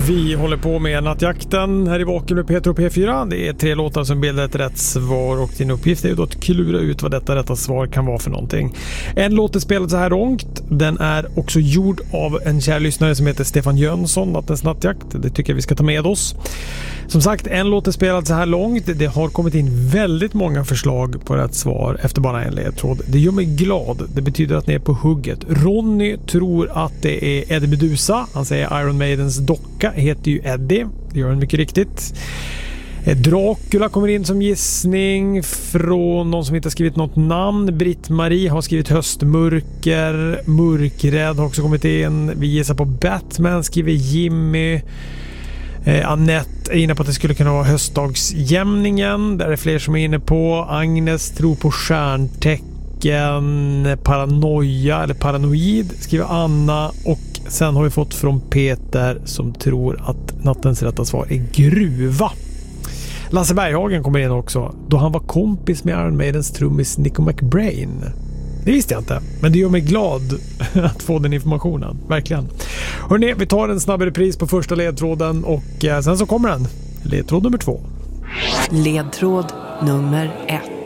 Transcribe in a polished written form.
Vi håller på med nattjakten här i Vaken med Peter och P4. Det är 3 låtar som bildar ett rätt svar och din uppgift är ju då att klura ut vad detta rätta svar kan vara för någonting. En låt är spelad så här långt. Den är också gjord av en kär lyssnare som heter Stefan Jönsson, Nattens nattjakt. Det tycker jag vi ska ta med oss. Som sagt, en låt är spelad så här långt. Det har kommit in väldigt många förslag på rätt svar efter bara en ledtråd. Det gör mig glad. Det betyder att ni är på hugget. Ronny tror att det är Eddie Meduza. Han säger Iron Maidens docka heter ju Eddie. Det gör han mycket riktigt. Dracula kommer in som gissning från någon som inte har skrivit något namn. Britt-Marie har skrivit höstmörker. Mörkrädd har också kommit in. Vi gissar på Batman, skriver Jimmy. Annette är inne på att det skulle kunna vara höstdagsjämningen. Där är fler som är inne på. Agnes tror på stjärntecken. Paranoia eller paranoid skriver Anna. Och sen har vi fått från Peter som tror att nattens rätta svar är gruva. Lasse Berghagen kommer in också. Då han var kompis med Iron Maidens trummis Nico McBrain. Det visste jag inte, men det gör mig glad att få den informationen. Verkligen. Hörrni, vi tar en snabb repris på första ledtråden och sen så kommer den. Ledtråd nummer 2. Ledtråd nummer 1.